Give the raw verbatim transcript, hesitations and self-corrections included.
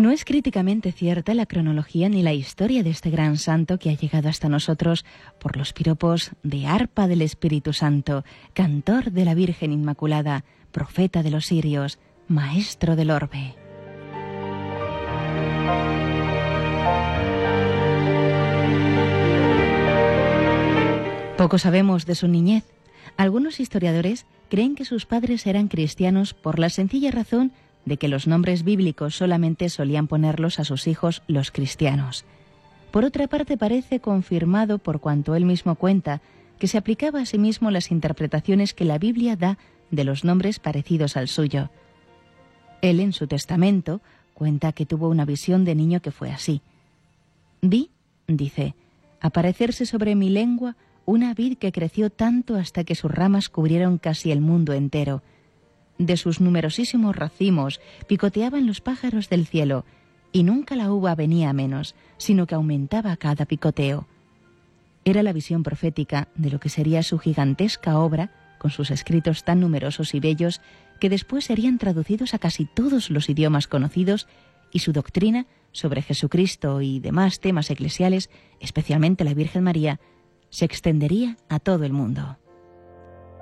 No es críticamente cierta la cronología ni la historia de este gran santo que ha llegado hasta nosotros por los piropos de arpa del Espíritu Santo, cantor de la Virgen Inmaculada, profeta de los sirios, maestro del orbe. Poco sabemos de su niñez. Algunos historiadores creen que sus padres eran cristianos por la sencilla razón de que los nombres bíblicos solamente solían ponerlos a sus hijos los cristianos. Por otra parte, parece confirmado por cuanto él mismo cuenta, que se aplicaba a sí mismo las interpretaciones que la Biblia da de los nombres parecidos al suyo. Él, en su testamento, cuenta que tuvo una visión de niño que fue así. Vi, dice, aparecerse sobre mi lengua una vid que creció tanto hasta que sus ramas cubrieron casi el mundo entero. De sus numerosísimos racimos picoteaban los pájaros del cielo, y nunca la uva venía a menos, sino que aumentaba a cada picoteo. Era la visión profética de lo que sería su gigantesca obra, con sus escritos tan numerosos y bellos, que después serían traducidos a casi todos los idiomas conocidos, y su doctrina sobre Jesucristo y demás temas eclesiales, especialmente la Virgen María, se extendería a todo el mundo.